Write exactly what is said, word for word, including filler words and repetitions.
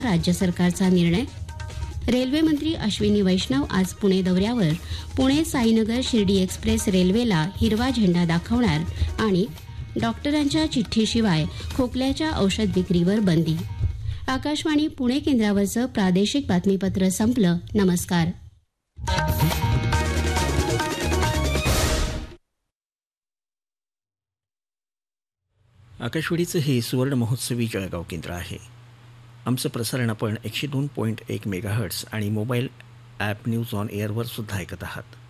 राज्य सरकारचा निर्णय. रेल्वे मंत्री अश्विनी वैष्णव आज पुणे दौऱ्यावर. पुणे साईनगर शिर्डी एक्सप्रेस रेल्वेला हिरवा झेंडा दाखवणार आणि डॉक्टरांच्या चिठ्ठीशिवाय खोकल्याच्या औषध विक्रीवर बंदी. आकाशवाणी पुणे केंद्रावरचं प्रादेशिक बातमीपत्र संपलं. नमस्कार. आकाशवाणीचं हे सुवर्ण महोत्सवी जळगाव केंद्र आहे. आमचं प्रसारण आपण एकशे दोन पॉईंट एक मेगाहर्ट्स आणि मोबाईल ॲप न्यूज ऑन एअरवर सुद्धा ऐकत आहात.